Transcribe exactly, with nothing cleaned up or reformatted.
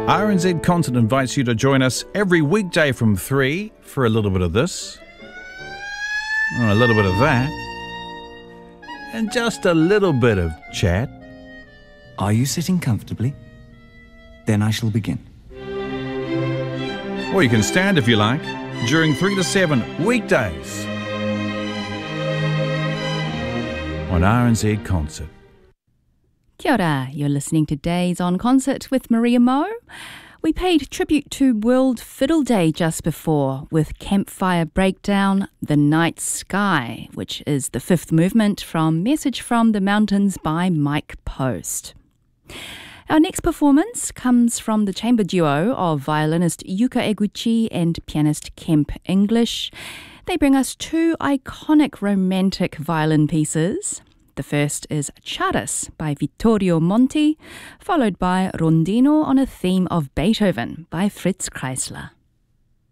R N Z Concert invites you to join us every weekday from three for a little bit of this, a little bit of that, and just a little bit of chat. Are you sitting comfortably? Then I shall begin. Or you can stand if you like, during three to seven weekdays on R N Z Concert. Kia ora, you're listening to Days on Concert with Maria Moe. We paid tribute to World Fiddle Day just before with Campfire Breakdown, The Night Sky, which is the fifth movement from Message from the Mountains by Mike Post. Our next performance comes from the chamber duo of violinist Yuka Eguchi and pianist Kemp English. They bring us two iconic romantic violin pieces. The first is Charas by Vittorio Monti, followed by Rondino on a theme of Beethoven by Fritz Kreisler.